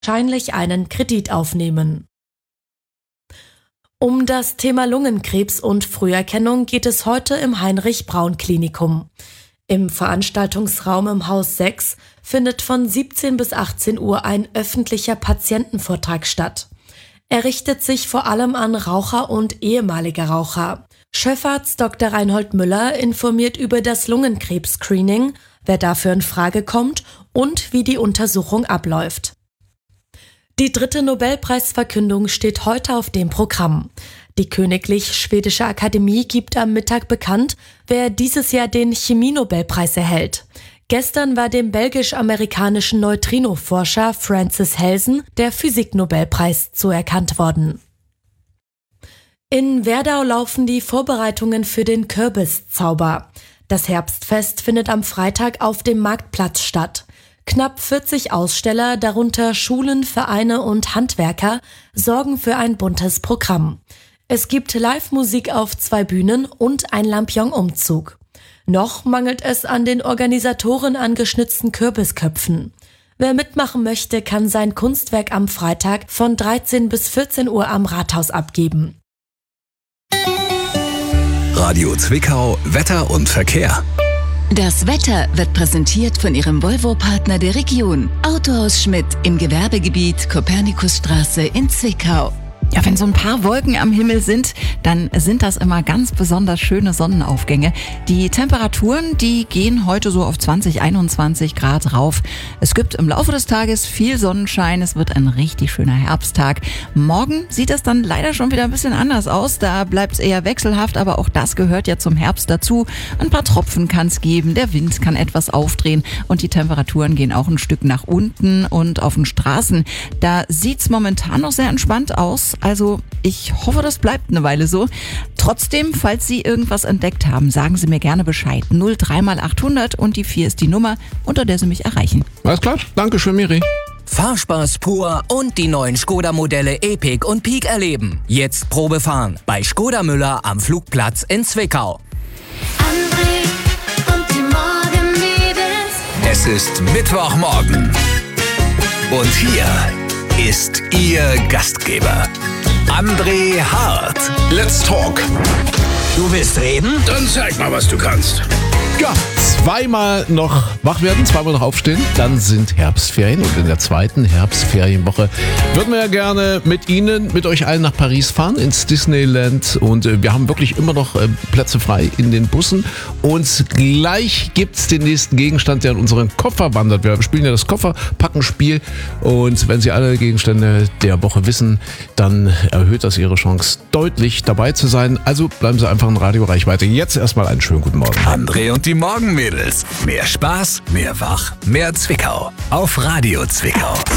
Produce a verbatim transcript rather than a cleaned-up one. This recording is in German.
wahrscheinlich einen Kredit aufnehmen. Um das Thema Lungenkrebs und Früherkennung geht es heute im Heinrich-Braun-Klinikum. Im Veranstaltungsraum im Haus sechs findet von siebzehn bis achtzehn Uhr ein öffentlicher Patientenvortrag statt. Er richtet sich vor allem an Raucher und ehemalige Raucher. Chefarzt Doktor Reinhold Müller informiert über das Lungenkrebs-Screening, wer dafür in Frage kommt und wie die Untersuchung abläuft. Die dritte Nobelpreisverkündung steht heute auf dem Programm. Die Königlich Schwedische Akademie gibt am Mittag bekannt, wer dieses Jahr den Chemie-Nobelpreis erhält. Gestern war dem belgisch-amerikanischen Neutrino-Forscher Francis Helsen der Physik-Nobelpreis zuerkannt worden. In Werdau laufen die Vorbereitungen für den Kürbiszauber. Das Herbstfest findet am Freitag auf dem Marktplatz statt. Knapp vierzig Aussteller, darunter Schulen, Vereine und Handwerker, sorgen für ein buntes Programm. Es gibt Live-Musik auf zwei Bühnen und ein Lampion-Umzug. Noch mangelt es an den Organisatoren an geschnitzten Kürbisköpfen. Wer mitmachen möchte, kann sein Kunstwerk am Freitag von dreizehn bis vierzehn Uhr am Rathaus abgeben. Radio Zwickau, Wetter und Verkehr. Das Wetter wird präsentiert von Ihrem Volvo-Partner der Region. Autohaus Schmidt im Gewerbegebiet Kopernikusstraße in Zwickau. Ja, wenn so ein paar Wolken am Himmel sind, dann sind das immer ganz besonders schöne Sonnenaufgänge. Die Temperaturen, die gehen heute so auf zwanzig, einundzwanzig Grad rauf. Es gibt im Laufe des Tages viel Sonnenschein. Es wird ein richtig schöner Herbsttag. Morgen sieht es dann leider schon wieder ein bisschen anders aus. Da bleibt es eher wechselhaft, aber auch das gehört ja zum Herbst dazu. Ein paar Tropfen kann es geben, der Wind kann etwas aufdrehen und die Temperaturen gehen auch ein Stück nach unten. Und auf den Straßen, da sieht es momentan noch sehr entspannt aus. Also ich hoffe, das bleibt eine Weile so. Trotzdem, falls Sie irgendwas entdeckt haben, sagen Sie mir gerne Bescheid. null drei mal achthundert und die vier ist die Nummer, unter der Sie mich erreichen. Alles klar, danke schön, Miri. Fahrspar pur und die neuen Skoda-Modelle Epic und Peak erleben. Jetzt Probe fahren bei Skoda Müller am Flugplatz in Zwickau. André und die Morgenmädels. Es ist Mittwochmorgen. Und hier ist Ihr Gastgeber, André Hart. Let's talk. Du willst reden? Dann zeig mal, was du kannst. Ja, zweimal noch wach werden, zweimal noch aufstehen, dann sind Herbstferien und in der zweiten Herbstferienwoche würden wir ja gerne mit Ihnen, mit euch allen nach Paris fahren, ins Disneyland und äh, wir haben wirklich immer noch äh, Plätze frei in den Bussen und gleich gibt's den nächsten Gegenstand, der in unseren Koffer wandert. Wir spielen ja das Kofferpackenspiel und wenn Sie alle Gegenstände der Woche wissen, dann erhöht das Ihre Chance deutlich dabei zu sein. Also bleiben Sie einfach in Radioreichweite. Jetzt erstmal einen schönen guten Morgen. André und die Morgenmädels. Mehr Spaß, mehr Wach, mehr Zwickau. Auf Radio Zwickau.